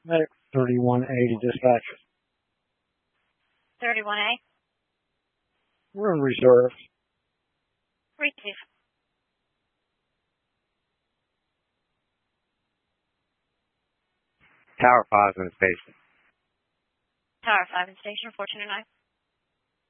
Medic 31A to dispatch. 31A. We're in reserve. Receive. Tower 5 in the station. Tower 5 in station, 429.